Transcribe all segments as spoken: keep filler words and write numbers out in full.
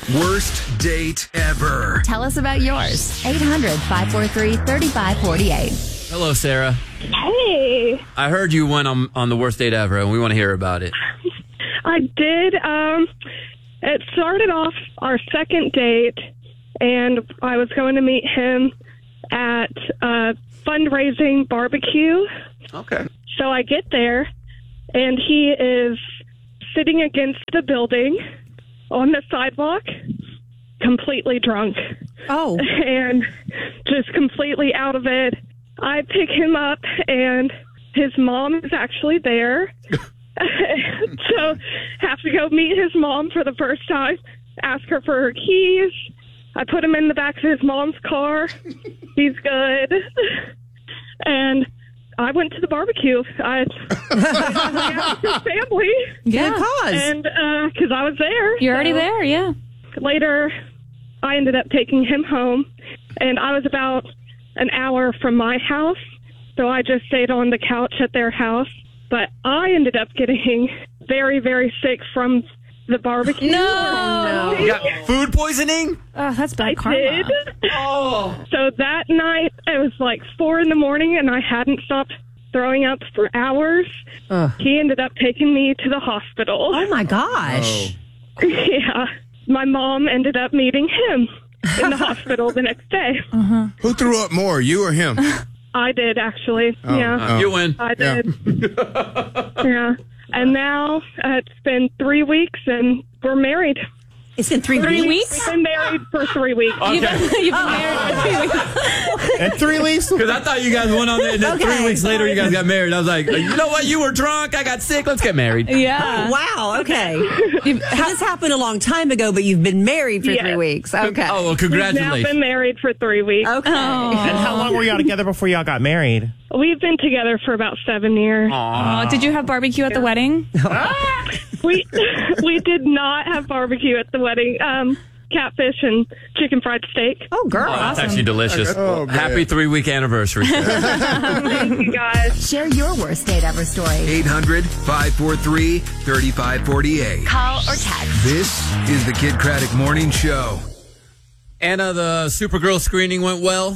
Worst date ever. Tell us about yours. eight hundred, five four three, three five four eight. Hello, Sarah. Hey, I heard you went on, on the worst date ever, and we want to hear about it. I did. Um, it started off our second date, and I was going to meet him at a fundraising barbecue. Okay. So I get there, and he is sitting against the building on the sidewalk, completely drunk. Oh. And just completely out of it. I pick him up, and his mom is actually there. So have to go meet his mom for the first time, ask her for her keys. I put him in the back of his mom's car. He's good. And I went to the barbecue. I, I asked his family. Good cause. And because uh, I was there. You're already so there, yeah. Later, I ended up taking him home, and I was about an hour from my house, so I just stayed on the couch at their house. But I ended up getting very, very sick from the barbecue. No. You got food poisoning? Oh, that's bad I karma. did. Oh. So that night, it was like four in the morning, and I hadn't stopped throwing up for hours. Ugh. He ended up taking me to the hospital. Oh, my gosh. Yeah. My mom ended up meeting him in the hospital the next day. Uh-huh. Who threw up more, you or him? I did, actually. Oh, yeah. Uh, you win. I did. Yeah. And now uh, it's been three weeks, and we're married. It's been three, Three weeks? We've been married for three weeks. You've been, you've been married for three weeks. And three weeks? Because I thought you guys went on there, and then Okay. three weeks later, you guys got married. I was like, you know what? You were drunk. I got sick. Let's get married. Yeah. Wow, okay. So this happened a long time ago, but you've been married for Yes. three weeks. Okay. Oh, well, We've now congratulations. been married for three weeks. Okay. And how long were y'all together before y'all got married? We've been together for about seven years. Oh, did you have barbecue at the wedding? We we did not have barbecue at the wedding. Um, catfish and chicken fried steak. Oh, girl. Oh, that's actually delicious. Oh, man. Happy three-week anniversary. Thank you, guys. Share your worst date ever story. eight hundred, five four three, three five four eight. Call or text. This is the Kid Craddock Morning Show. Anna, the Supergirl screening went well.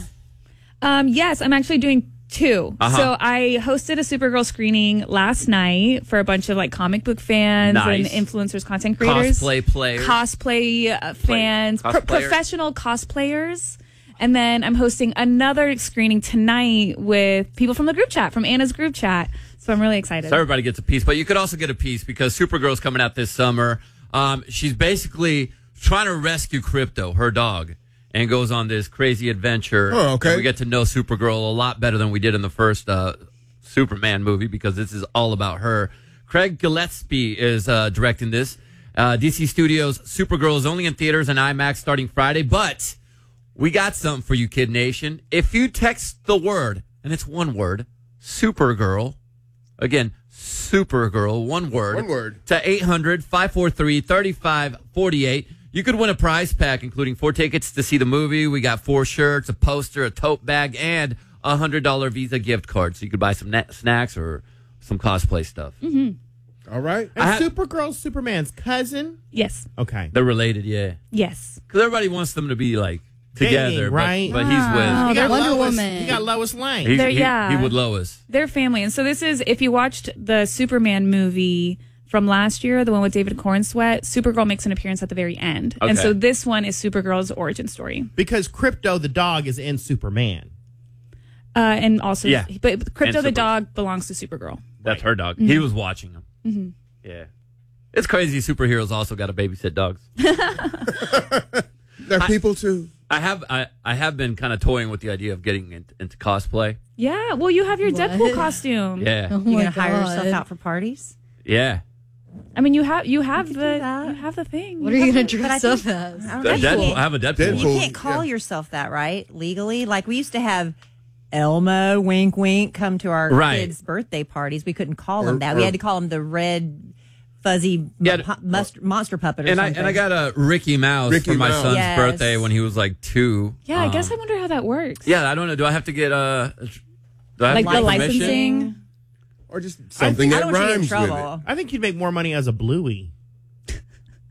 Um, yes, I'm actually doing two. Uh-huh. So I hosted a Supergirl screening last night for a bunch of like comic book fans Nice. and influencers, content creators, Cosplay players. cosplay uh, fans, pro- cosplayers. professional cosplayers. And then I'm hosting another screening tonight with people from the group chat, from Anna's group chat. So I'm really excited. So everybody gets a piece, but you could also get a piece because Supergirl's coming out this summer. Um, she's basically trying to rescue Crypto, her dog, and goes on this crazy adventure. Oh, okay. And we get to know Supergirl a lot better than we did in the first uh, Superman movie because this is all about her. Craig Gillespie is uh, directing this. Uh, D C Studios' Supergirl is only in theaters and IMAX starting Friday, but we got something for you, Kid Nation. If you text the word, and it's one word, Supergirl, again, Supergirl, one word, One word. to eight hundred, five four three, three five four eight. You could win a prize pack, including four tickets to see the movie. We got four shirts, a poster, a tote bag, and a one hundred dollars Visa gift card. So you could buy some na- snacks or some cosplay stuff. Mm-hmm. All right. And I ha- Supergirl's Superman's cousin? Yes. Okay. They're related, yeah. Yes. Because everybody wants them to be, like, together. Dating, but- right? But, he's with... Oh, You they're got Wonder Lois, Woman. You got Lois Lane. He, They're- he, yeah. he would Lois. They're family. And so this is, if you watched the Superman movie from last year, the one with David Cornsweet, Supergirl makes an appearance at the very end. And Okay. so this one is Supergirl's origin story. Because Crypto the dog is in Superman. Uh, and also, Yeah. but Crypto And the Supergirl. dog belongs to Supergirl. That's her dog. Mm-hmm. He was watching him. Mm-hmm. Yeah. It's crazy superheroes also got to babysit dogs. They're people too. I have I, I have been kind of toying with the idea of getting into, into cosplay. Yeah. Well, you have your Deadpool costume. Yeah. You gonna hire yourself out for parties? Yeah. I mean, you have you have the do that. you have the thing. What are you going to But I dress think- up as? I don't That know. Deadpool, I have a Deadpool. Deadpool. one. You can't call Yeah. yourself that, right? Legally? Like, we used to have Elmo, wink, wink, come to our Right. kids' birthday parties. We couldn't call Or- them that. or- we had to call them the red, fuzzy Yeah, mu- must- monster puppet or And I something. and I got a Ricky Mouse Ricky for my Mouse. son's Yes. birthday when he was like two. Yeah, I Um, guess I wonder how that works. Yeah, I don't know. Do I have to get uh do I have Like to the get permission? licensing. Or just something I that don't want you to get in rhymes with it. trouble. I think you'd make more money as a Bluey.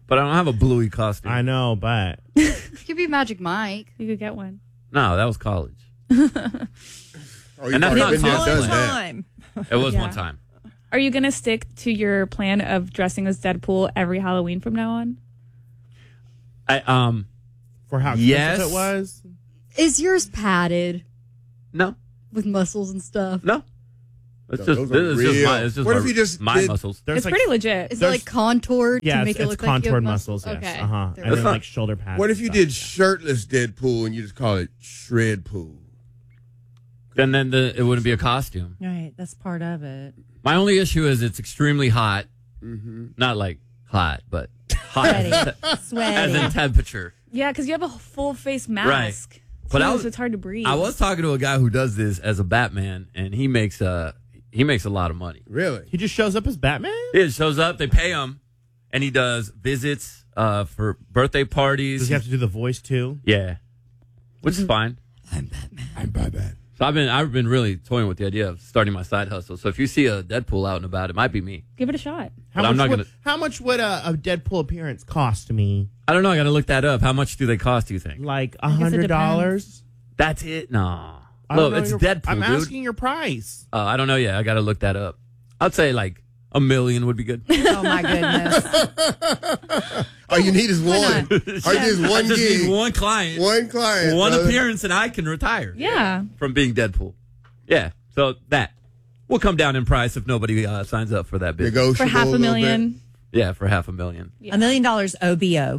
But I don't have a Bluey costume. I know, but You could be Magic Mike. You could get one. No, that was college. Oh, you And that's probably not been there, cosplay. done One that. time. It was Yeah. one time. Are you going to stick to your plan of dressing as Deadpool every Halloween from now on? I um for how Yes. expensive it was. Is yours padded no with muscles and stuff? no. It's No, just those this are is just real. my, it's just What my, if you just my did- muscles. There's It's like, pretty legit. Is it There's- like contoured yeah, to make it's, it it's look like you have contoured muscles? muscles. Yes. Okay. Uh huh. There And we then go. like shoulder pads. What and if you stuff. did shirtless Deadpool and you just call it Shred Pool? Then then the, it wouldn't be a costume. Right, that's part of it. My only issue is it's extremely hot. Mm-hmm. Not like hot, but hot Sweaty. as Sweaty. in temperature. Yeah, because you have a full face mask. But I too, was- so it's hard to breathe. I was talking to a guy who does this as a Batman, and he makes uh he makes a lot of money. Really? He just shows up as Batman. He just shows up, they pay him, and he does visits uh for birthday parties. Does he have to do the voice too? Yeah, which is fine. I'm Batman. So I've been I've been really toying with the idea of starting my side hustle. So if you see a Deadpool out and about, it might be me. Give it a shot. How But much I'm not would, gonna- How much would a, a Deadpool appearance cost me? I don't know. I got to look that up. How much do they cost? Do you think? Like a guess it hundred dollars? That's it? No. I don't Look, know it's your- Deadpool, I'm dude. asking your price. Uh, I don't know yet. I got to look that up. I'd say like a million would be good. Oh my goodness. All you need is one. All you need is I one just gig. need one client, One client. one brother. appearance, and I can retire. Yeah. From being Deadpool. Yeah. So that will come down in price if nobody uh, signs up for that business. Negotiable For half a little million. Yeah, for half a million. A million dollars O B O.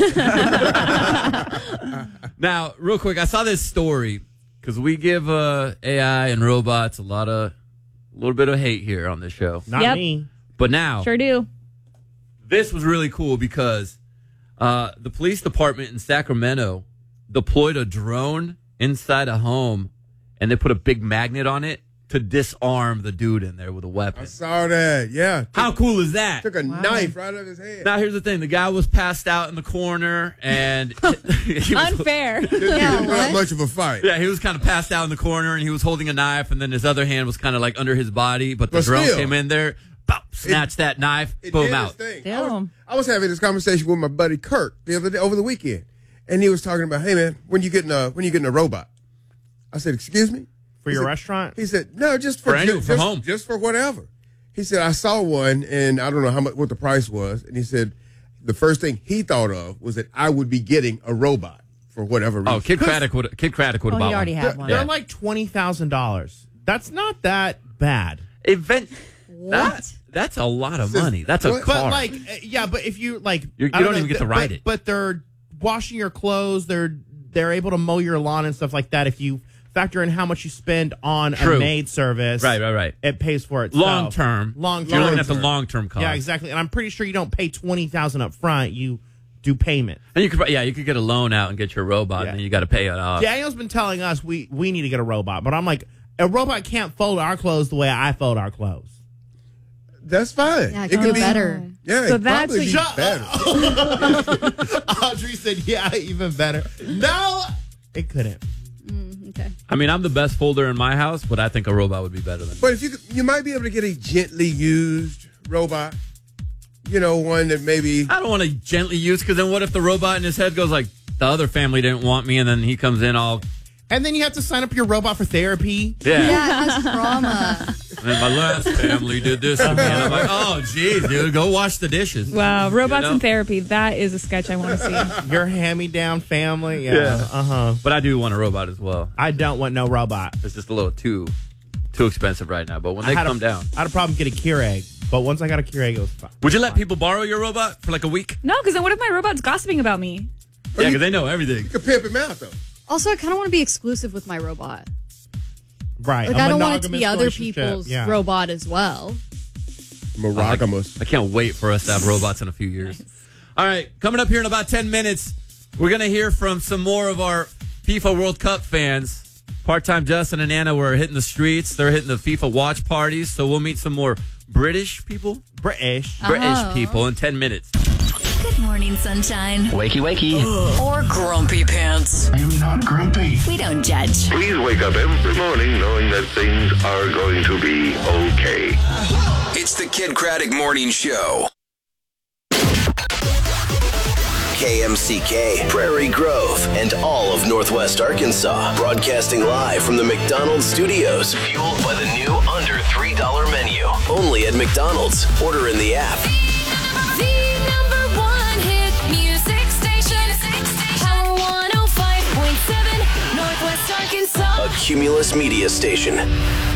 Now, real quick, I saw this story because we give uh, A I and robots a lot of, a little bit of hate here on this show. Not Yep. me. But now, Sure do. this was really cool because uh, the police department in Sacramento deployed a drone inside a home, and they put a big magnet on it to disarm the dude in there with a I weapon. saw that. Yeah. How cool is that? Took a knife right out of his head. Now, here's the thing. The guy was passed out in the corner, and he was, Unfair. Didn't Yeah, put up what? much of a fight. yeah, he was kind of passed out in the corner, and he was holding a knife, and then his other hand was kind of like under his body, but the But drone still. came in there, bop, snatched that knife, It boom, did out. its thing. I was, Damn. I was having this conversation with my buddy Kirk the other day, over the weekend, and he was talking about, hey man, when you getting a when you getting a robot? I said, excuse me. For He your said- restaurant? He said, no, just for, For any- ju- for just, home. just for whatever. He said, I saw one, and I don't know how much what the price was, and he said the first thing he thought of was that I would be getting a robot for whatever reason. Oh, Kid Craddock would Kid Craddock would Well, have he bought already one. had They're, one. they're Yeah. like twenty thousand dollars. That's not that bad. Event. What? That, that's a lot of Says- money. That's a what? car. But like, uh, yeah, but if you like, You- you I don't know, even get to th- ride but- it. But they're washing your clothes. They're they're able to mow your lawn and stuff like that. If you factor in how much you spend on True. a maid service, Right, right, right. it pays for itself. Long term. Long You're looking term. at the long term cost. Yeah, exactly. And I'm pretty sure you don't pay twenty thousand up front. You do payment. And you could, yeah, you could get a loan out and get your robot, Yeah. and then you got to pay it off. Daniel's been telling us we we need to get a robot, but I'm like, a robot can't fold our clothes the way I fold our clothes. That's fine. Yeah, it it can can be be better. Yeah, So it that's probably what be you- Shut better. Audrey said, "Yeah, even better." No, it couldn't. Okay. I mean, I'm the best folder in my house, but I think a robot would be better than. But if you could, you might be able to get a gently used robot. You know, one that maybe I don't want to gently use, because then what if the robot in his head goes like, the other family didn't want me, and then he comes in all, And then you have to sign up your robot for therapy. yeah. Yeah, it has trauma. And then my last family did this to me, and I'm like, oh, geez, dude, go wash the dishes. Wow. Robots You know? in therapy. That is a sketch I want to see. Your hand-me-down family. Yeah. Yeah. Uh huh. But I do want a robot as well. I don't want no robot. It's just a little too, too expensive right now. But when I they had come a, down, I had a problem getting a Keurig, but once I got a Keurig, it was fine. would you let people borrow your robot for like a week? No, because then what if my robot's gossiping about me? Yeah, because they know everything. you could pimp him out though. Also, I kind of want to be exclusive with my robot. Right. Like, I I don't want it to be other relationship. people's Yeah. robot as well. Monogamous. I can't wait for us to have robots in a few years. All right, coming up here in about ten minutes, we're going to hear from some more of our FIFA World Cup fans. Part-time Justin and Anna were hitting the streets. They're hitting the FIFA watch parties. So we'll meet some more British people, British. British Oh. people in ten minutes. Good morning, sunshine. Wakey, wakey. Or grumpy pants. I am not grumpy. We don't judge. Please wake up every morning knowing that things are going to be okay. It's the Kid Craddock Morning Show. K M C K, Prairie Grove, and all of Northwest Arkansas. Broadcasting live from the McDonald's studios, fueled by the new under three dollar menu. Only at McDonald's. Order in the app. The number one hit music station, Power one oh five point seven, Northwest Arkansas. A Cumulus Media Station.